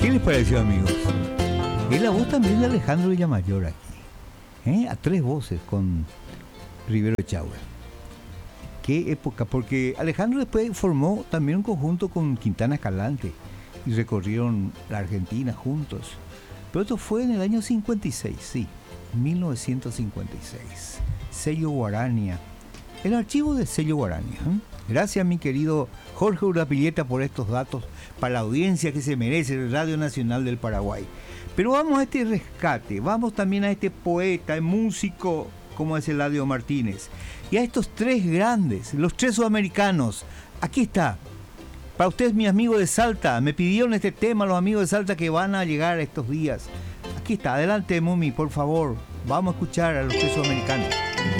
¿Qué les pareció, amigos? Es la voz también de Alejandro Villamayor aquí. A tres voces con Rivero Echagüe. Qué época, porque Alejandro después formó también un conjunto con Quintana Escalante y recorrieron la Argentina juntos. Pero esto fue en el año 56, sí, 1956. Sello Guarania. El archivo de Sello Guarania. Gracias, mi querido Jorge Urdapilleta, por estos datos para la audiencia que se merece el Radio Nacional del Paraguay. Pero vamos a este rescate, vamos también a este poeta, músico, como es Eladio Martínez, y a estos tres grandes, los tres sudamericanos. Aquí está. Para ustedes, mi amigo de Salta, me pidieron este tema los amigos de Salta que van a llegar estos días. Aquí está, adelante, Mumi, por favor. Vamos a escuchar a los tres sudamericanos.